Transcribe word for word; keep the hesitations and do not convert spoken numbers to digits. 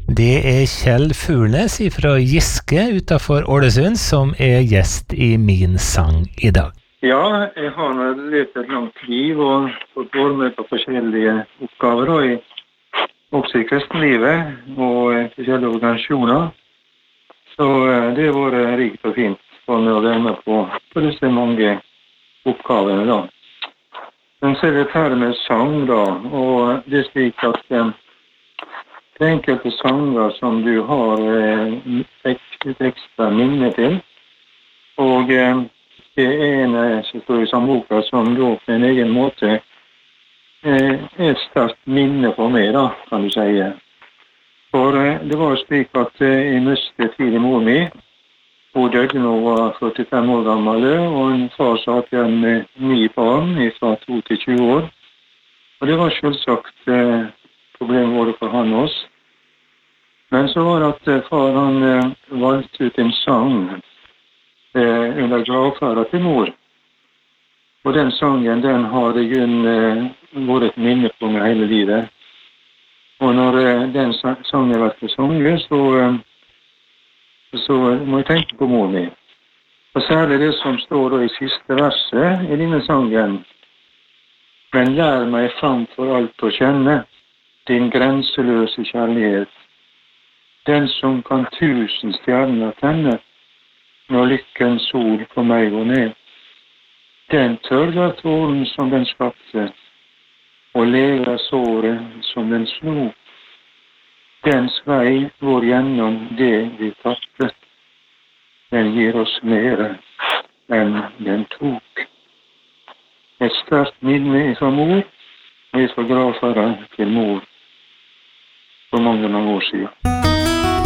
Det er Kjell Furnes fra Giske utenfor Ålesund som er gjest i min sang i dag. Ja, jeg har levd et langt liv og fått være med på forskjellige oppgaver og i, også i kristenlivet og i forskjellige organisasjoner. Så det har vært rikt og fint for meg å være med på, på disse mange oppgavene da. Men så er det ferdig med sang da, og det er slik at eh, det er enkelte sanger som du har eh, et ekstra minne til, og eh, det ene som står i sangboka som da på en egen måte eh, er et sterkt minne for meg da, kan du si. For eh, det var slik at eh, jeg mistet tidlig mor mi. Hun døde nå var førtifem år gammel, og en far satt igjen med ni barn fra to til tjue år. Og det var selvsagt eh, problemet var det for han også. Men så var det at eh, far han eh, valgte ut en sang eh, under gravferda til mor. Og den sangen, den har i grunnen eh, vært et minne på meg hele livet. Og når eh, den sangen har vært sunget, så... Eh, så må jeg tenke på mor mi. Og særlig det som står i siste verset i denne sangen. Men lær meg framfor alt å kjenne din grenseløse kjærlighet, den som kan tusen stjerner tenne, når lykkens sol på meg går ned. Den tørrer tåren som den skapte, og leger såret som den slo. Dens vei går gjennom det vi tapte. Den gir oss mer enn den tok. Et sterkt minne fra mor, og fra gravferden til mor for mange, mange år siden.